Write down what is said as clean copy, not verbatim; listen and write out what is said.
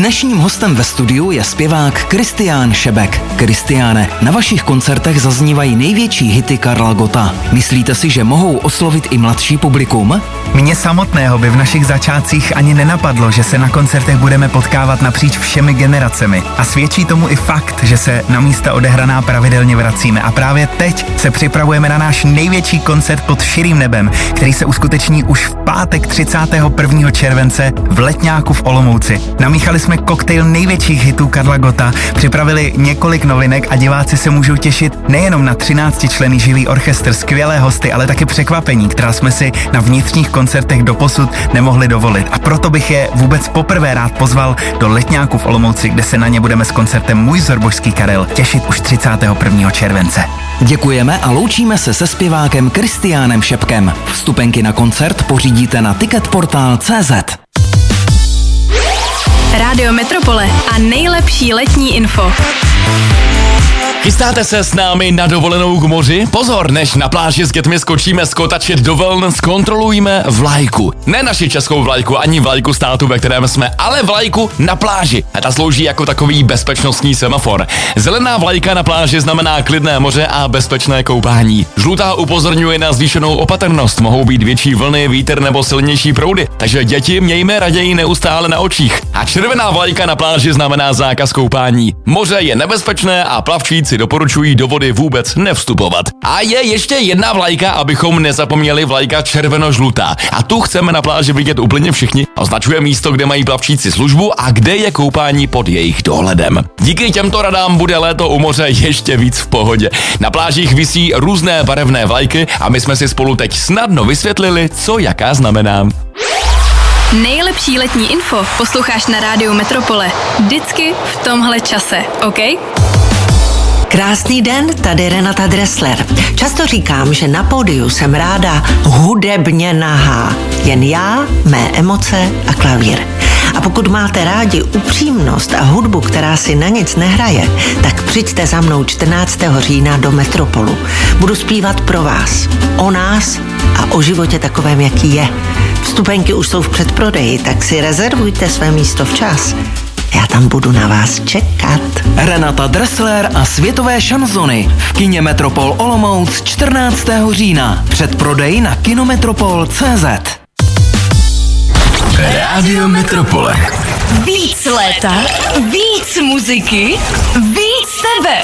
Dnešním hostem ve studiu je zpěvák Kristián Šebek. Kristiáne, na vašich koncertech zaznívají největší hity Karla Gotta. Myslíte si, že mohou oslovit i mladší publikum? Mně samotného by v našich začátcích ani nenapadlo, že se na koncertech budeme potkávat napříč všemi generacemi. A svědčí tomu i fakt, že se na místa odehraná pravidelně vracíme. A právě teď se připravujeme na náš největší koncert pod širým nebem, který se uskuteční už v pátek 31. července v Letňáku v Olomouci. Namíchali jsme koktejl největších hitů Karla Gotta, připravili několik novinek a diváci se můžou těšit nejenom na 13členný živý orchestr, skvělé hosty, ale taky překvapení, která jsme si na vnitřních koncertech doposud nemohli dovolit. A proto bych je vůbec poprvé rád pozval do Letňáku v Olomouci, kde se na ně budeme s koncertem Můj zorbožský Karel těšit už 31. července. Děkujeme a loučíme se se zpěvákem Kristiánem Šebkem. Vstupenky na koncert pořídíte na ticketportal.cz. Rádio Metropole a nejlepší letní info. Chystáte se s námi na dovolenou k moři? Pozor, než na pláži s dětmi skočíme skotačit do vln, zkontrolujme vlajku. Ne naši českou vlajku, ani vlajku státu, ve kterém jsme, ale vlajku na pláži. A ta slouží jako takový bezpečnostní semafor. Zelená vlajka na pláži znamená klidné moře a bezpečné koupání. Žlutá upozorňuje na zvýšenou opatrnost, mohou být větší vlny, vítr nebo silnější proudy, takže děti mějme raději neustále na očích. A červená vlajka na pláži znamená zákaz koupání. Moře je nebezpečné a plavčíci doporučují do vody vůbec nevstupovat. A je ještě jedna vlajka, abychom nezapomněli, vlajka červeno-žlutá. A tu chceme na pláži vidět úplně všichni. Označuje místo, kde mají plavčíci službu a kde je koupání pod jejich dohledem. Díky těmto radám bude léto u moře ještě víc v pohodě. Na plážích visí různé barevné vlajky a my jsme si spolu teď snadno vysvětlili, co jaká znamená. Nejlepší letní info posloucháš na Rádiu Metropole. Vždycky v tomhle čase, OK? Krásný den, tady Renata Dressler. Často říkám, že na pódiu jsem ráda hudebně nahá. Jen já, mé emoce a klavír. A pokud máte rádi upřímnost a hudbu, která si na nic nehraje, tak přijďte za mnou 14. října do Metropolu. Budu zpívat pro vás, o nás a o životě takovém, jaký je. Vstupenky už jsou v předprodeji, tak si rezervujte své místo včas. Já tam budu na vás čekat. Renata Dressler a světové šanzony v kině Metropol Olomouc 14. října. Předprodej na kinometropol.cz. Rádio Metropole. Víc léta, víc muziky, víc tebe.